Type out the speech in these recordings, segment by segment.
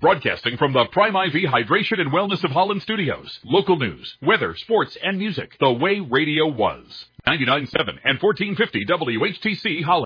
Broadcasting from the Prime IV Hydration and Wellness of Holland studios. Local news, weather, sports, and music. The way radio was. 99.7 and 1450 WHTC Holland.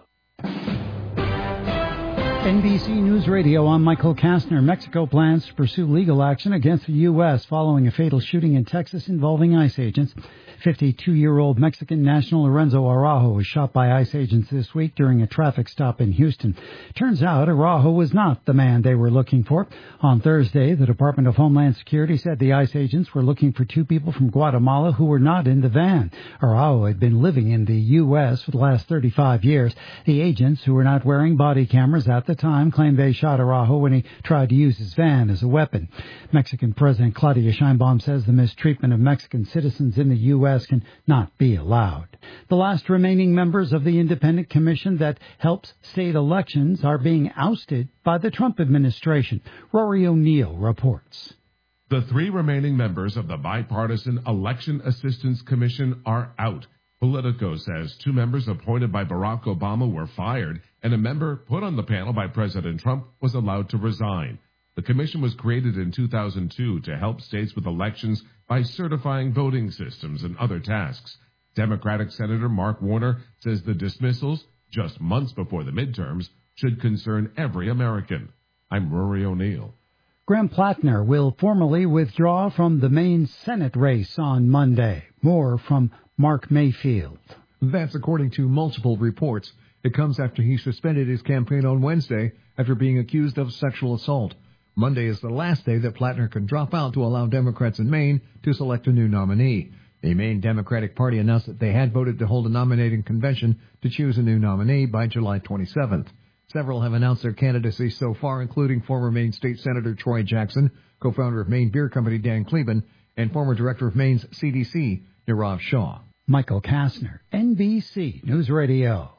NBC News Radio, I'm Michael Kastner. Mexico plans to pursue legal action against the U.S. following a fatal shooting in Texas involving ICE agents. 52-year-old Mexican national Lorenzo Araujo was shot by ICE agents this week during a traffic stop in Houston. Turns out Araujo was not the man they were looking for. On Thursday, the Department of Homeland Security said the ICE agents were looking for two people from Guatemala who were not in the van. Araujo had been living in the U.S. for the last 35 years. The agents, who were not wearing body cameras at the time, claimed they shot Araujo when he tried to use his van as a weapon. Mexican President Claudia Sheinbaum says the mistreatment of Mexican citizens in the U.S. can not be allowed. The last remaining members of the independent commission that helps state elections are being ousted by the Trump administration. Rory O'Neill reports. The three remaining members of the Bipartisan Election Assistance Commission are out. Politico says two members appointed by Barack Obama were fired, and a member put on the panel by President Trump was allowed to resign. The commission was created in 2002 to help states with elections by certifying voting systems and other tasks. Democratic Senator Mark Warner says the dismissals, just months before the midterms, should concern every American. I'm Rory O'Neill. Graham Plattner will formally withdraw from the Maine Senate race on Monday. More from Mark Mayfield. That's according to multiple reports. It comes after he suspended his campaign on Wednesday after being accused of sexual assault. Monday is the last day that Plattner can drop out to allow Democrats in Maine to select a new nominee. The Maine Democratic Party announced that they had voted to hold a nominating convention to choose a new nominee by July 27th. Several have announced their candidacy so far, including former Maine State Senator Troy Jackson, co-founder of Maine Beer Company Dan Kleben, and former director of Maine's CDC, Nirav Shah. Michael Kastner, NBC News Radio.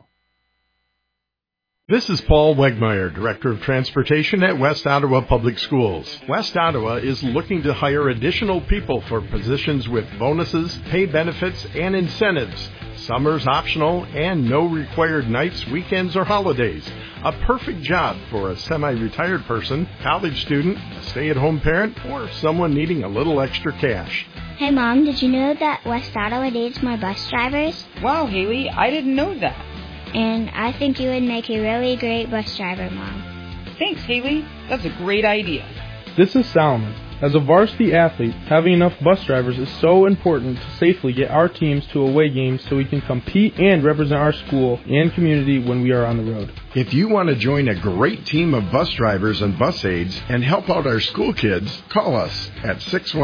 This is Paul Wegmeyer, Director of Transportation at West Ottawa Public Schools. West Ottawa is looking to hire additional people for positions with bonuses, pay benefits, and incentives. Summer's optional and no required nights, weekends, or holidays. A perfect job for a semi-retired person, college student, a stay-at-home parent, or someone needing a little extra cash. Hey, Mom, did you know that West Ottawa needs more bus drivers? Wow, Haley, I didn't know that. And I think you would make a really great bus driver, Mom. Thanks, Haley. That's a great idea. This is Salomon. As a varsity athlete, having enough bus drivers is so important to safely get our teams to away games so we can compete and represent our school and community when we are on the road. If you want to join a great team of bus drivers and bus aides and help out our school kids, call us at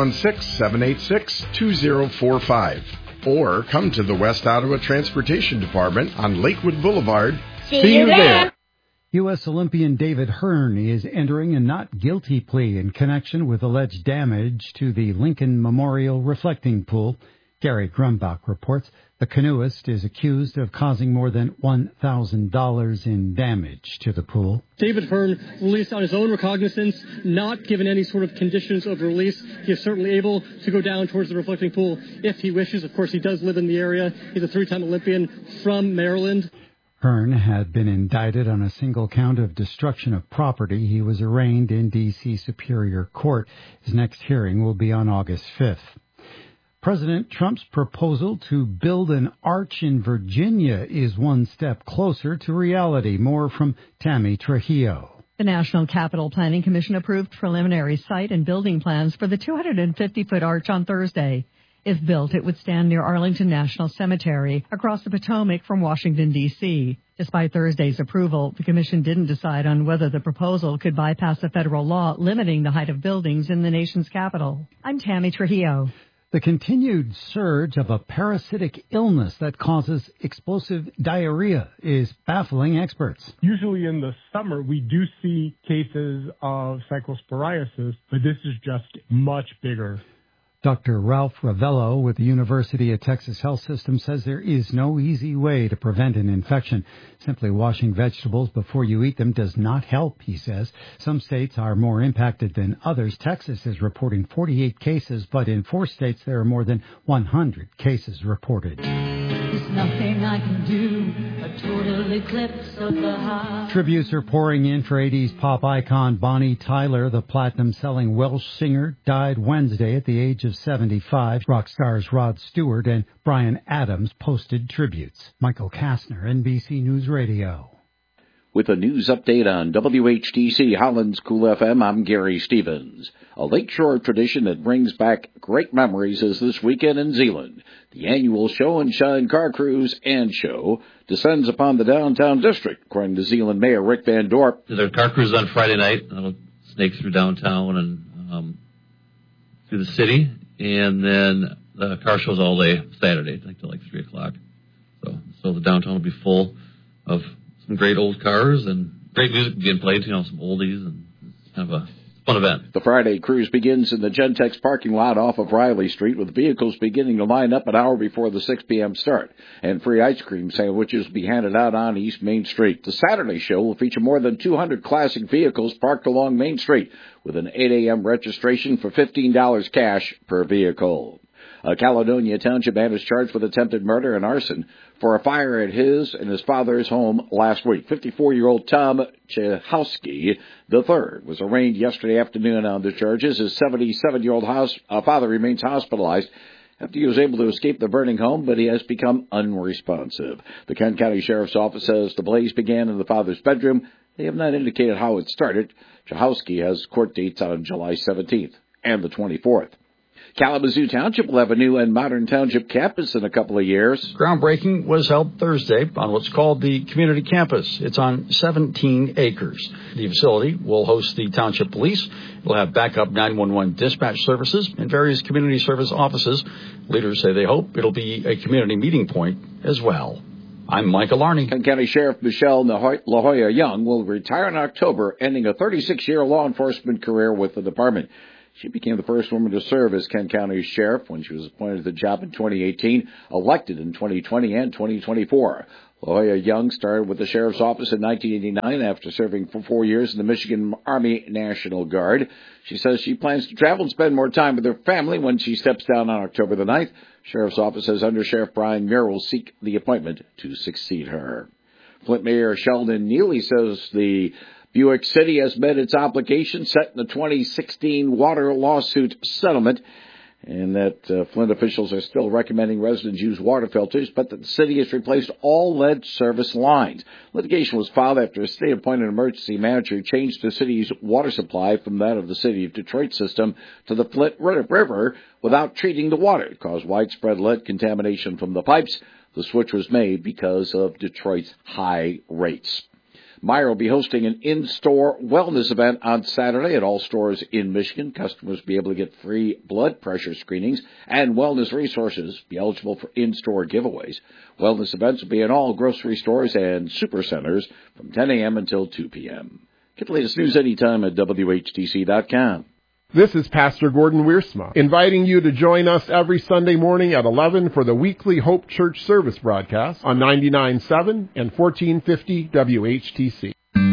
616-786-2045. Or come to the West Ottawa Transportation Department on Lakewood Boulevard. See you there. U.S. Olympian David Hearn is entering a not guilty plea in connection with alleged damage to the Lincoln Memorial reflecting pool. Gary Grumbach reports the canoeist is accused of causing more than $1,000 in damage to the pool. David Hearn released on his own recognizance, not given any sort of conditions of release. He is certainly able to go down towards the reflecting pool if he wishes. Of course, he does live in the area. He's a three-time Olympian from Maryland. Hearn had been indicted on a single count of destruction of property. He was arraigned in D.C. Superior Court. His next hearing will be on August 5th. President Trump's proposal to build an arch in Virginia is one step closer to reality. More from Tammy Trujillo. The National Capital Planning Commission approved preliminary site and building plans for the 250-foot arch on Thursday. If built, it would stand near Arlington National Cemetery across the Potomac from Washington, D.C. Despite Thursday's approval, the commission didn't decide on whether the proposal could bypass a federal law limiting the height of buildings in the nation's capital. I'm Tammy Trujillo. The continued surge of a parasitic illness that causes explosive diarrhea is baffling experts. Usually in the summer, we do see cases of cyclosporiasis, but this is just much bigger. Dr. Ralph Ravello with the University of Texas Health System says there is no easy way to prevent an infection. Simply washing vegetables before you eat them does not help, he says. Some states are more impacted than others. Texas is reporting 48 cases, but in 4 states there are more than 100 cases reported. There's nothing I can do total eclipse of the heart. Tributes are pouring in for 80s pop icon Bonnie Tyler. The platinum-selling Welsh singer died Wednesday at the age of 75. Rock stars Rod Stewart and Bryan Adams posted tributes. Michael Kastner, NBC News Radio. With a news update on WHTC Holland's Cool FM, I'm Gary Stevens. A lakeshore tradition that brings back great memories is this weekend in Zeeland. The annual Show and Shine Car Cruise and Show descends upon the downtown district, according to Zeeland Mayor Rick Van Dorp. There's a car cruise on Friday night. That'll snake through downtown and through the city. And then the car show's all day Saturday, till 3 o'clock. So the downtown will be full of some great old cars and great music being played, some oldies, and it's kind of a fun event. The Friday cruise begins in the Gentex parking lot off of Riley Street, with vehicles beginning to line up an hour before the 6 p.m. start, and free ice cream sandwiches will be handed out on East Main Street. The Saturday show will feature more than 200 classic vehicles parked along Main Street, with an 8 a.m. registration for $15 cash per vehicle. A Caledonia Township man is charged with attempted murder and arson for a fire at his and his father's home last week. 54-year-old Tom Chehowski III was arraigned yesterday afternoon on the charges. His 77-year-old father remains hospitalized after he was able to escape the burning home, but he has become unresponsive. The Kent County Sheriff's Office says the blaze began in the father's bedroom. They have not indicated how it started. Chehowski has court dates on July 17th and the 24th. Kalamazoo Township will have a new and modern township campus in a couple of years. Groundbreaking was held Thursday on what's called the community campus. It's on 17 acres. The facility will host the township police. It will have backup 911 dispatch services and various community service offices. Leaders say they hope it'll be a community meeting point as well. I'm Michael Arney. Kent County Sheriff Michelle La Jolla Young will retire in October, ending a 36-year law enforcement career with the department. She became the first woman to serve as Kent County Sheriff when she was appointed to the job in 2018, elected in 2020 and 2024. La Jolla Young started with the Sheriff's Office in 1989 after serving for 4 years in the Michigan Army National Guard. She says she plans to travel and spend more time with her family when she steps down on October the 9th. Sheriff's Office says Under Sheriff Brian Muir will seek the appointment to succeed her. Flint Mayor Sheldon Neely says the Buick City has met its obligation set in the 2016 water lawsuit settlement, and that Flint officials are still recommending residents use water filters, but that the city has replaced all lead service lines. Litigation was filed after a state-appointed emergency manager changed the city's water supply from that of the City of Detroit system to the Flint River without treating the water. It caused widespread lead contamination from the pipes. The switch was made because of Detroit's high rates. Meijer will be hosting an in-store wellness event on Saturday at all stores in Michigan. Customers will be able to get free blood pressure screenings and wellness resources, be eligible for in-store giveaways. Wellness events will be in all grocery stores and supercenters from 10 a.m. until 2 p.m. Get the latest news anytime at WHTC.com. This is Pastor Gordon Wiersma, inviting you to join us every Sunday morning at 11 for the weekly Hope Church service broadcast on 99.7 and 1450 WHTC.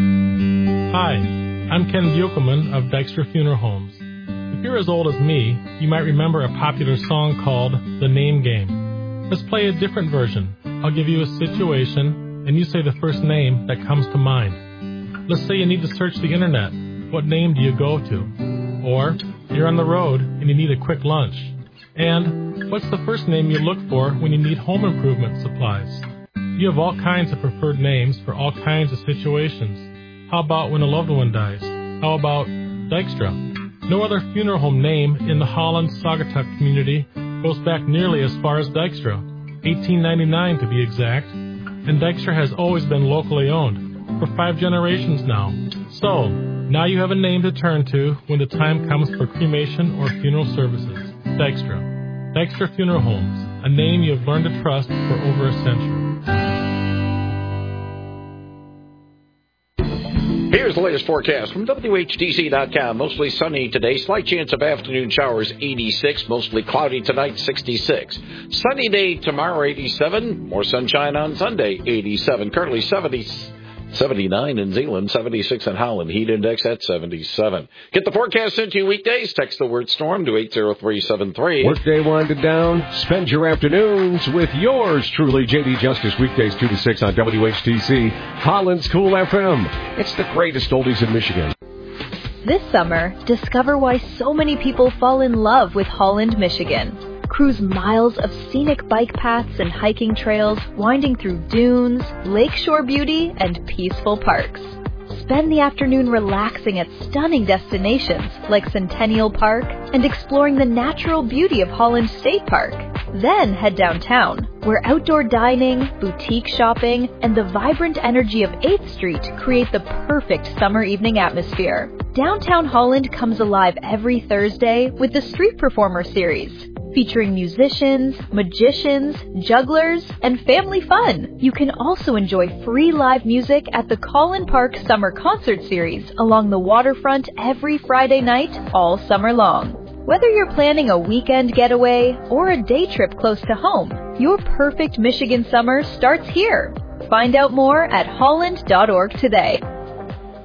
Hi, I'm Ken Buchelman of Dykstra Funeral Homes. If you're as old as me, you might remember a popular song called The Name Game. Let's play a different version. I'll give you a situation, and you say the first name that comes to mind. Let's say you need to search the internet. What name do you go to? Or you're on the road and you need a quick lunch. And what's the first name you look for when you need home improvement supplies? You have all kinds of preferred names for all kinds of situations. How about when a loved one dies? How about Dykstra? No other funeral home name in the Holland-Saugatuck community goes back nearly as far as Dykstra, 1899 to be exact. And Dykstra has always been locally owned, for 5 generations now. So, now you have a name to turn to when the time comes for cremation or funeral services. Dykstra. Dykstra Funeral Homes, a name you have learned to trust for over a century. Here's the latest forecast from WHTC.com. Mostly sunny today. Slight chance of afternoon showers, 86. Mostly cloudy tonight, 66. Sunny day tomorrow, 87. More sunshine on Sunday, 87. Currently 79 in Zeeland, 76 in Holland. Heat index at 77. Get the forecast sent to you weekdays. Text the word storm to 80373. Workday winding down. Spend your afternoons with yours truly, J.D. Justice, weekdays 2 to 6 on WHTC, Holland's Cool FM. It's the greatest oldies in Michigan. This summer, discover why so many people fall in love with Holland, Michigan. Cruise miles of scenic bike paths and hiking trails, winding through dunes, lakeshore beauty, and peaceful parks. Spend the afternoon relaxing at stunning destinations like Centennial Park and exploring the natural beauty of Holland State Park. Then head downtown, where outdoor dining, boutique shopping, and the vibrant energy of 8th Street create the perfect summer evening atmosphere. Downtown Holland comes alive every Thursday with the Street Performer Series, featuring musicians, magicians, jugglers, and family fun. You can also enjoy free live music at the Collin Park Summer Concert Series along the waterfront every Friday night all summer long. Whether you're planning a weekend getaway or a day trip close to home, your perfect Michigan summer starts here. Find out more at holland.org today.